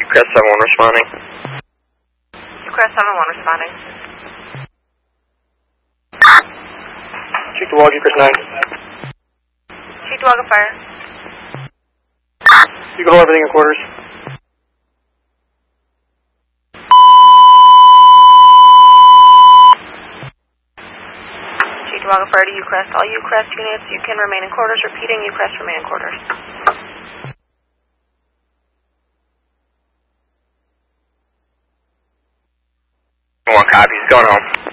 Crest 7-1 responding. Crest 7-1 responding. Check the log, Crest 9. Check the log of fire. You can hold everything in quarters. Check the log of fire to Crest. All Crest units, you can remain in quarters. Repeating, Crest remain in quarters. 1 copies, going home.